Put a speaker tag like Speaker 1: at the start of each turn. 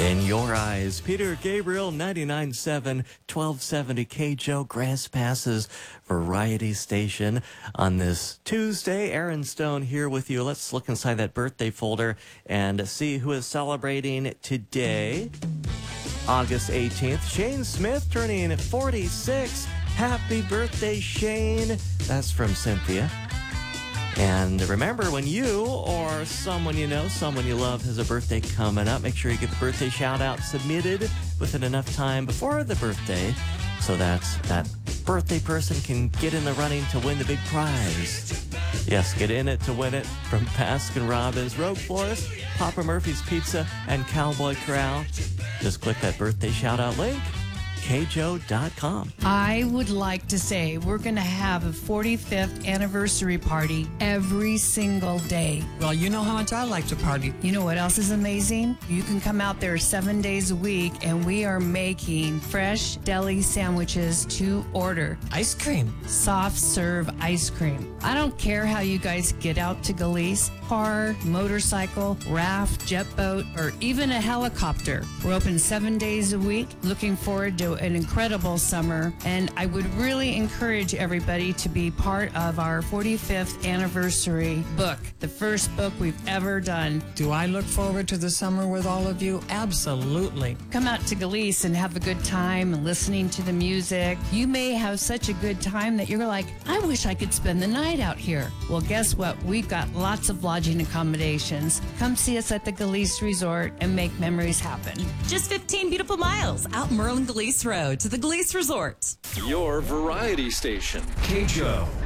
Speaker 1: In your eyes, Peter Gabriel, 99.7, 1270 KJO, Grass Pass's Variety Station. On this Tuesday, Aaron Stone here with you. Let's look inside that birthday folder and see who is celebrating today. August 18th, Shane Smith turning 46. Happy birthday, Shane. That's from Cynthia. And remember, when you or someone you know, someone you love has a birthday coming up, make sure you get the birthday shout-out submitted within enough time before the birthday so that that birthday person can get in the running to win the big prize. Yes, get in it to win it from Baskin-Robbins, Rogue Forest, Papa Murphy's Pizza, and Cowboy Corral. Just click that birthday shout-out link. KJO.com.
Speaker 2: I would like to say we're going to have a 45th anniversary party every single day.
Speaker 3: Well, you know how much I like to party.
Speaker 2: You know what else is amazing? You can come out there 7 days a week, and we are making fresh deli sandwiches to order.
Speaker 3: Ice cream.
Speaker 2: Soft serve ice cream. I don't care how you guys get out to Galice. Car, motorcycle, raft, jet boat, or even a helicopter. We're open 7 days a week. Looking forward to an incredible summer, and I would really encourage everybody to be part of our 45th anniversary book, the first book we've ever done.
Speaker 3: Do I look forward to the summer with all of you? Absolutely.
Speaker 2: Come out to Galice and have a good time and listening to the music. You may have such a good time that you're like, I wish I could spend the night out here. Well, guess what? We've got lots of lodging accommodations. Come see us at the Galice Resort and make memories happen.
Speaker 4: Just 15 beautiful miles out Merlin Galice Road to the Galice Resort.
Speaker 5: Your variety station. KJO.